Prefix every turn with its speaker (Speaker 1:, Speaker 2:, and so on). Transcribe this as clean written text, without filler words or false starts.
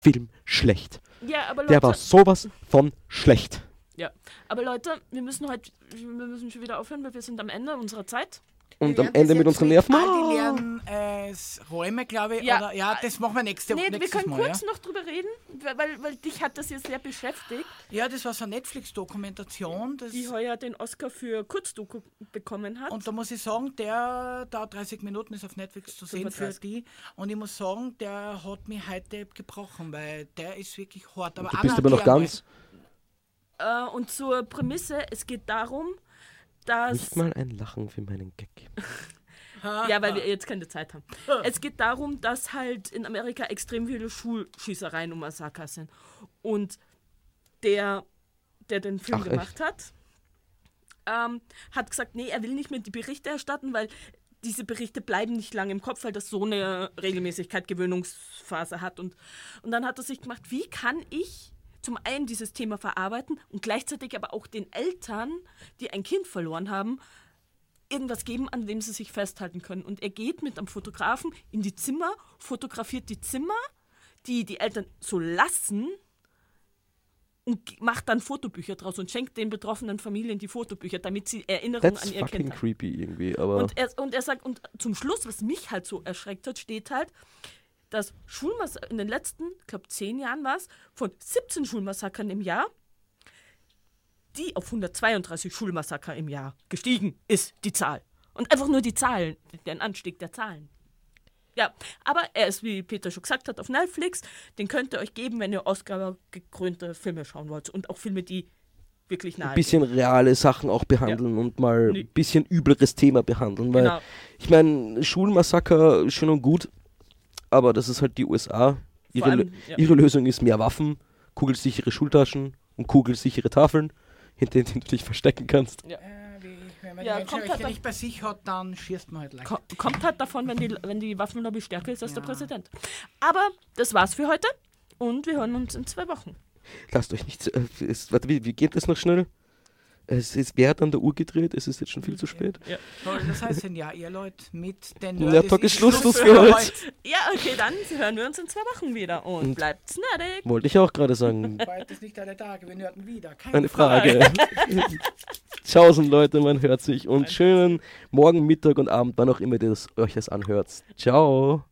Speaker 1: Film schlecht.
Speaker 2: Ja, aber Leute,
Speaker 1: Der war sowas von schlecht.
Speaker 2: ja, aber Leute, wir müssen schon wieder aufhören, weil wir sind am Ende unserer Zeit.
Speaker 1: Und am Ende mit unseren Nerven.
Speaker 3: All die leeren Räume, glaube ich.
Speaker 2: Ja.
Speaker 3: Oder, das machen wir nächstes
Speaker 2: Wir können
Speaker 3: Mal.
Speaker 2: kurz noch drüber reden, weil dich hat das jetzt sehr beschäftigt.
Speaker 3: Ja, das war so eine Netflix-Dokumentation.
Speaker 2: Die heuer den Oscar für Kurzdoku bekommen hat.
Speaker 3: Und da muss ich sagen, der dauert 30 Minuten, ist auf Netflix zu sehen für die. Und ich muss sagen, der hat mich heute gebrochen, weil der ist wirklich hart. Aber
Speaker 1: Du bist aber noch ganz...
Speaker 2: Und zur Prämisse, es geht darum, dass...
Speaker 1: Nicht mal ein Lachen für meinen Gag.
Speaker 2: Ja, weil wir jetzt keine Zeit haben. Es geht darum, dass halt in Amerika extrem viele Schulschießereien und Massaker sind. Und der den Film gemacht hat, hat gesagt, nee, er will nicht mehr die Berichte erstatten, weil diese Berichte bleiben nicht lange im Kopf, weil das so eine Regelmäßigkeit, Gewöhnungsphase hat. Und dann hat er sich gemacht, wie kann ich zum einen dieses Thema verarbeiten und gleichzeitig aber auch den Eltern, die ein Kind verloren haben, irgendwas geben, an dem sie sich festhalten können. Und er geht mit einem Fotografen in die Zimmer, fotografiert die Zimmer, die Eltern so lassen und macht dann Fotobücher draus und schenkt den betroffenen Familien die Fotobücher, damit sie Erinnerungen an ihr Kind haben.
Speaker 1: Creepy irgendwie, aber...
Speaker 2: Und er sagt, und zum Schluss, was mich halt so erschreckt hat, steht halt, dass in den letzten, ich glaube 10 Jahren war es, von 17 Schulmassakern im Jahr, die auf 132 Schulmassaker im Jahr gestiegen ist, die Zahl. Und einfach nur die Zahlen, den Anstieg der Zahlen. Ja, aber er ist, wie Peter schon gesagt hat, auf Netflix. Den könnt ihr euch geben, wenn ihr Oscar-gekrönte Filme schauen wollt. Und auch Filme, die wirklich nahe
Speaker 1: ein bisschen reale Sachen auch behandeln und mal ein bisschen übleres Thema behandeln. Weil, ich meine, Schulmassaker, schön und gut, aber das ist halt die USA. Ihre Lösung ist mehr Waffen, kugelsichere Schultaschen und kugelsichere Tafeln, hinter denen du dich verstecken kannst.
Speaker 3: Ja. Wenn man die Menschen nicht bei sich hat, dann schießt man halt leicht.
Speaker 2: Kommt halt davon, wenn die Waffenlobby stärker ist als der Präsident. Aber das war's für heute und wir hören uns in 2 Wochen.
Speaker 1: Lasst euch nicht... warte, wie geht das noch schnell? Wer hat an der Uhr gedreht? Es ist jetzt schon viel zu spät.
Speaker 3: Ja. Das heißt ja, ihr Leute, mit den
Speaker 1: Nerd-Talk ist Schluss für heute.
Speaker 2: Ja, okay, dann hören wir uns in 2 Wochen wieder und bleibt nerdig.
Speaker 1: Wollte ich auch gerade sagen.
Speaker 3: Bald ist nicht alle Tage, wir nörden wieder.
Speaker 1: Keine Frage. Tschaußen Leute, man hört sich und schönen Morgen, Mittag und Abend, wann auch immer ihr euch das anhört. Ciao.